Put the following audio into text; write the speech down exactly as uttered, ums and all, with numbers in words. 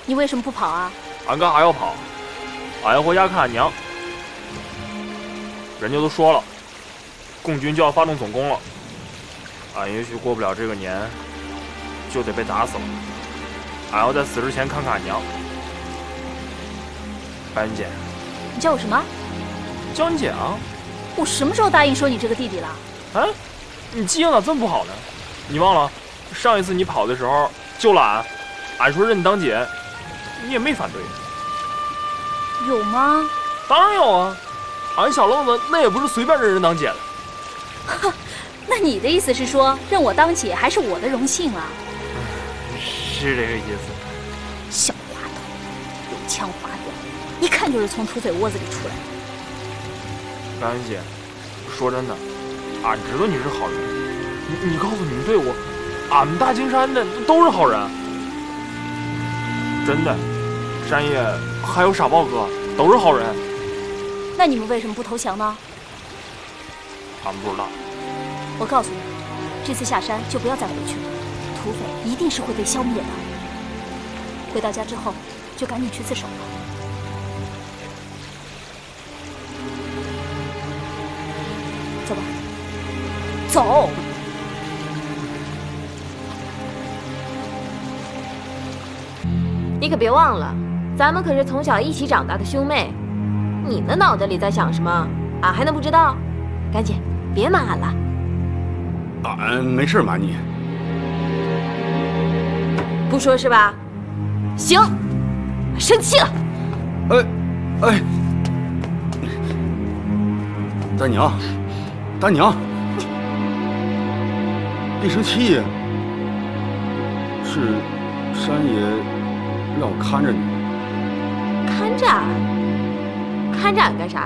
你为什么不跑啊？ 俺干啥要跑？俺要回家看俺娘。人家都说了，共军就要发动总攻了，俺也许过不了这个年，就得被打死了。俺要在死之前看看俺娘。白云姐， 你叫我什么？ 叫你姐啊。 我什么时候答应说你这个弟弟了？ 啊，你记性咋这么不好呢？你忘了上一次你跑的时候救了俺，俺说认你当姐，你也没反对。 有吗？ 当然有啊，俺小愣子那也不是随便认人当姐的。 哈，那你的意思是说认我当姐还是我的荣幸啊？ 是这个意思。 小滑头，油腔滑调，一看就是从土匪窝子里出来的。 白云姐，说真的，俺知道你是好人。你你告诉你们队伍，俺们大青山的都是好人。真的，山爷还有傻豹哥都是好人。 那你们为什么不投降呢？ 俺不知道。 我告诉你，这次下山就不要再回去了，土匪一定是会被消灭的。回到家之后，就赶紧去自首吧。走吧，走。 你可别忘了，咱们可是从小一起长大的兄妹。你的脑袋里在想什么，俺还能不知道？赶紧，别瞒俺了。 俺没事瞒你。 不说是吧？行，生气了。 哎，哎，大娘，大娘，别生气，是山爷让我看着你。 看着俺，看着俺干啥？